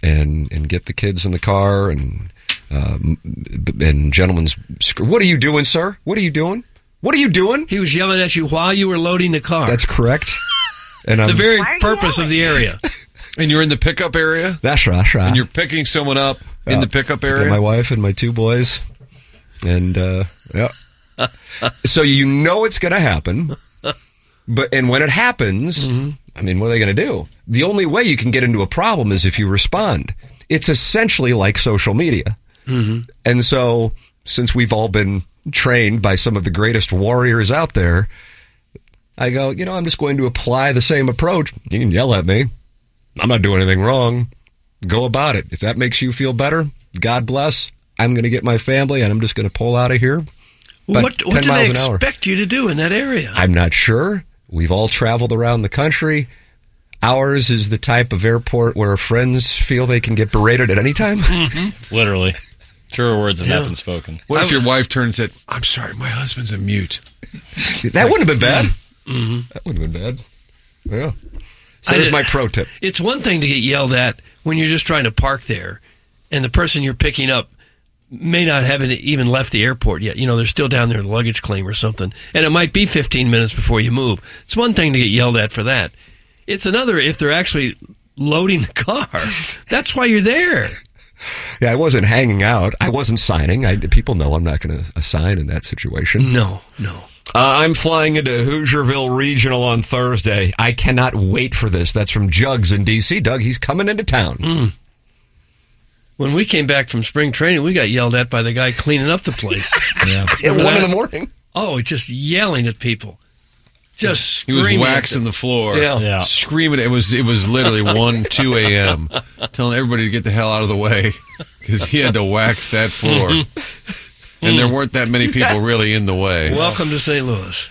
and get the kids in the car and gentlemen's. What are you doing, sir? What are you doing? What are you doing? He was yelling at you while you were loading the car. That's correct. And the very purpose of the area. And you're in the pickup area? That's right. And you're picking someone up in the pickup area? My wife and my 2 boys. And, so you know it's going to happen. And when it happens, I mean, what are they going to do? The only way you can get into a problem is if you respond. It's essentially like social media. And so, since we've all been trained by some of the greatest warriors out there, I go, I'm just going to apply the same approach. You can yell at me. I'm not doing anything wrong. Go about it. If that makes you feel better, God bless. I'm going to get my family, and I'm just going to pull out of here. What do they expect you to do in that area? I'm not sure. We've all traveled around the country. Ours is the type of airport where friends feel they can get berated at any time. Literally. Truer words have not been spoken. What if your wife turned and said, I'm sorry, my husband's a mute? That wouldn't have been bad. That wouldn't have been bad. Yeah. So there's my pro tip. It's one thing to get yelled at when you're just trying to park there, and the person you're picking up may not have even left the airport yet. They're still down there in the luggage claim or something, and it might be 15 minutes before you move. It's one thing to get yelled at for that. It's another if they're actually loading the car. That's why you're there. Yeah, I wasn't hanging out. I wasn't signing. People know I'm not going to sign in that situation. No. I'm flying into Hoosierville Regional on Thursday. I cannot wait for this. That's from Jugs in D.C. Doug, he's coming into town. When we came back from spring training, we got yelled at by the guy cleaning up the place. At 1 in the morning. Oh, just yelling at people. Just screaming. He was waxing the floor. Yeah. Screaming. It was literally 1, 2 a.m. telling everybody to get the hell out of the way because he had to wax that floor. And there weren't that many people really in the way. Welcome to St. Louis.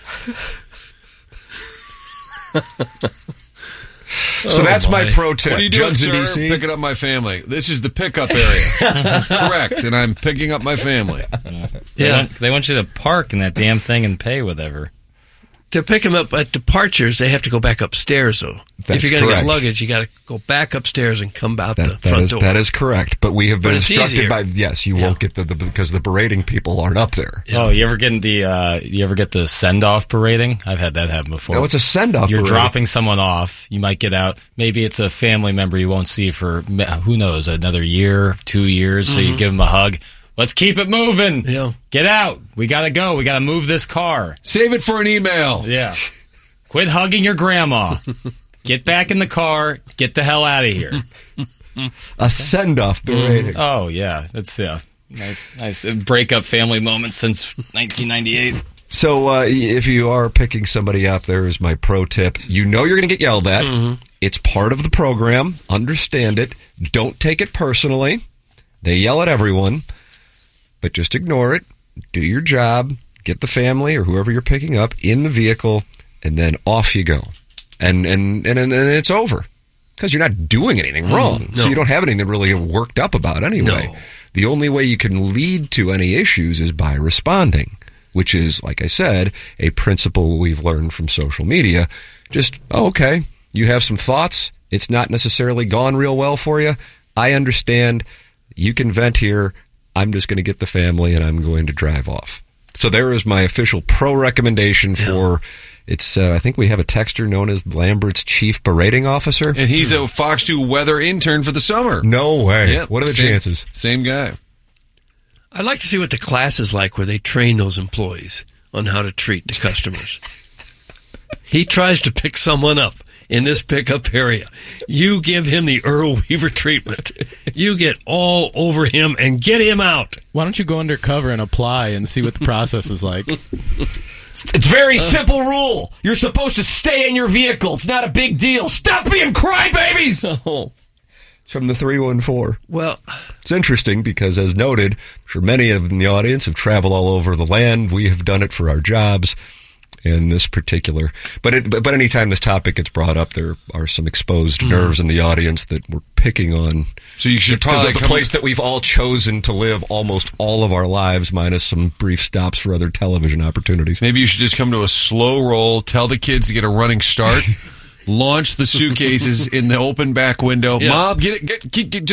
So that's my pro tip. What are you doing, Jugs in sir? DC? Picking up my family. This is the pickup area. Correct. And I'm picking up my family. Yeah. They want you to park in that damn thing and pay whatever. To pick them up at departures, they have to go back upstairs, though. That's if you're going to correct. get luggage, you got to go back upstairs and come out the front door. That is correct. But we have been instructed easier. by, you won't get because the berating people aren't up there. Yeah. Oh, you ever get the send-off berating? I've had that happen before. No, it's a send-off You're berating. dropping someone off. You might get out. Maybe it's a family member you won't see for, who knows, another year, 2 years. So you give them a hug. Let's keep it moving. Yeah. Get out. We got to go. We got to move this car. Save it for an email. Yeah. Quit hugging your grandma. Get back in the car. Get the hell out of here. A send-off berating. Oh, yeah. That's, nice breakup family moment since 1998. So if you are picking somebody up, there is my pro tip. You know you're going to get yelled at. It's part of the program. Understand it. Don't take it personally. They yell at everyone, but just ignore it. Do your job. Get the family or whoever you're picking up in the vehicle, and then off you go. And it's over. Because you're not doing anything wrong. No. So you don't have anything to really get worked up about anyway. No. The only way you can lead to any issues is by responding, which is, like I said, a principle we've learned from social media. Just, okay, you have some thoughts. It's not necessarily gone real well for you. I understand. You can vent here. I'm just going to get the family and I'm going to drive off. So there is my official pro recommendation for... It's. I think we have a texter known as Lambert's chief berating officer. And he's a Fox 2 weather intern for the summer. No way. Yeah, What are the chances? Same guy. I'd like to see what the class is like where they train those employees on how to treat the customers. He tries to pick someone up in this pickup area. You give him the Earl Weaver treatment. You get all over him and get him out. Why don't you go undercover and apply and see what the process is like? It's very simple rule. You're supposed to stay in your vehicle. It's not a big deal. Stop being crybabies. Oh. It's from the 314. Well, it's interesting because, as noted, I'm sure many of the audience have traveled all over the land. We have done it for our jobs. In this particular, but anytime this topic gets brought up, there are some exposed nerves in the audience that we're picking on. So you should probably the place that we've all chosen to live almost all of our lives, minus some brief stops for other television opportunities. Maybe you should just come to a slow roll, tell the kids to get a running start, launch the suitcases in the open back window. Yeah. Mom, get